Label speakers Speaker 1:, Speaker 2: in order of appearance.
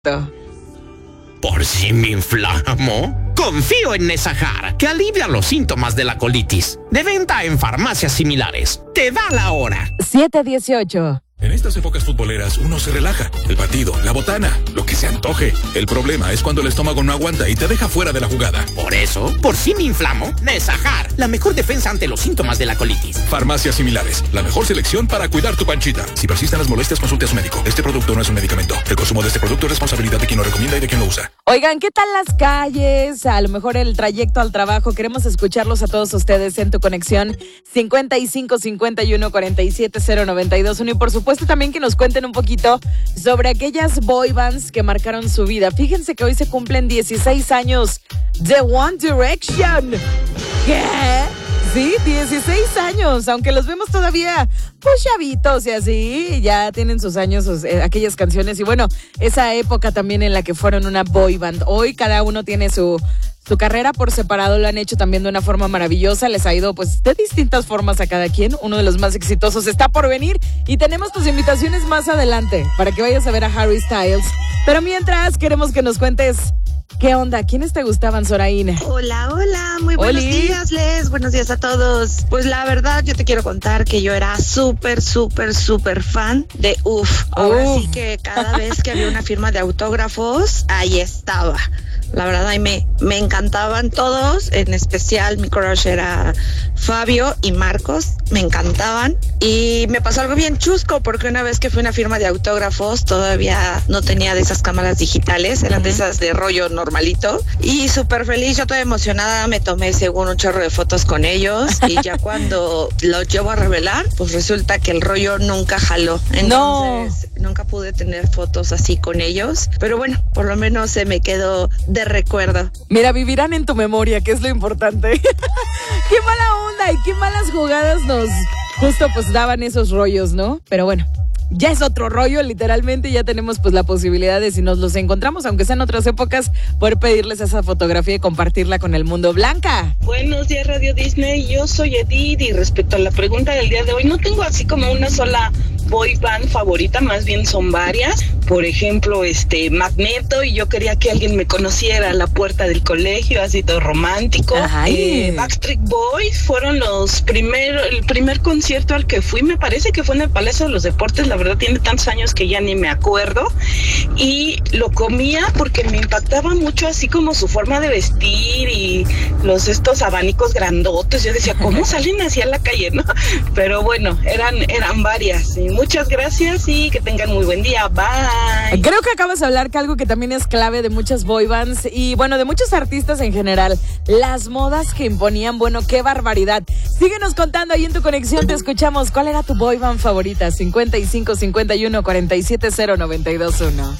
Speaker 1: ¿Por si me inflamo? Confío en Nesajar, que alivia los síntomas de la colitis. De venta en farmacias similares. Te da la hora.
Speaker 2: 7:18.
Speaker 3: En estas épocas futboleras uno se relaja. El partido, la botana, lo que se antoje. El problema es cuando el estómago no aguanta y te deja fuera de la jugada.
Speaker 1: Por eso, por si me inflamo, Nesajar, la mejor defensa ante los síntomas de la colitis.
Speaker 3: Farmacias similares, la mejor selección para cuidar tu panchita. Si persisten las molestias, consulte a su médico. Este producto no es un medicamento. El consumo de este producto es responsabilidad de quien lo recomienda y de quien lo usa.
Speaker 2: Oigan, ¿qué tal las calles? A lo mejor el trayecto al trabajo. Queremos escucharlos a todos ustedes en tu conexión 55 51 47 092 1. Y por supuesto también que nos cuenten un poquito sobre aquellas boy bands que marcaron su vida. Fíjense que hoy se cumplen 16 años de One Direction. ¿Qué? Sí, 16 años, aunque los vemos todavía pues chavitos y así, ya tienen sus años aquellas canciones. Y bueno, esa época también en la que fueron una boy band. Hoy cada uno tiene su carrera por separado, lo han hecho también de una forma maravillosa, les ha ido pues de distintas formas a cada quien. Uno de los más exitosos está por venir y tenemos tus invitaciones más adelante para que vayas a ver a Harry Styles. Pero mientras queremos que nos cuentes ¿qué onda? ¿Quiénes te gustaban, Zoraína?
Speaker 4: Hola, muy buenos días, Les. Buenos días a todos. Pues la verdad, yo te quiero contar que yo era súper fan de UF. Ahora sí que cada vez que había una firma de autógrafos, ahí estaba. La verdad, ahí me encantaban todos, en especial mi crush era Fabio y Marcos, me encantaban. Y me pasó algo bien chusco, porque una vez que fui a una firma de autógrafos, todavía no tenía de esas cámaras digitales, eran de esas de rollo normalito. Y súper feliz, yo toda emocionada, me tomé según un chorro de fotos con ellos. Y ya cuando los llevo a revelar, pues resulta que el rollo nunca jaló. Entonces, nunca pude tener fotos así con ellos. Pero bueno, por lo menos se me quedó de recuerdo.
Speaker 2: Mira, vivirán en tu memoria, que es lo importante. Qué mala onda y qué malas jugadas nos justo pues daban esos rollos, ¿no? Pero bueno, ya es otro rollo, literalmente ya tenemos pues la posibilidad de, si nos los encontramos, aunque sean otras épocas, poder pedirles esa fotografía y compartirla con el mundo. Blanca.
Speaker 5: Buenos días, Radio Disney, yo soy Edith y respecto a la pregunta del día de hoy, no tengo así como una sola boy band favorita, más bien son varias. Por ejemplo, Magneto, y yo quería que alguien me conociera a la puerta del colegio, así todo romántico. Backstreet Boys fueron el primer concierto al que fui, me parece que fue en el Palacio de los Deportes, la verdad tiene tantos años que ya ni me acuerdo, y lo comía porque me impactaba mucho así como su forma de vestir y estos abanicos grandotes. Yo decía, ¿cómo salen así a la calle, no? Pero bueno, eran varias. Y muchas gracias y que tengan muy buen día. Bye.
Speaker 2: Creo que acabas de hablar que algo que también es clave de muchas boy bands y bueno, de muchos artistas en general, las modas que imponían, bueno, qué barbaridad. Síguenos contando ahí en tu conexión, te escuchamos. ¿Cuál era tu boy band favorita? 55 51 47 092 1.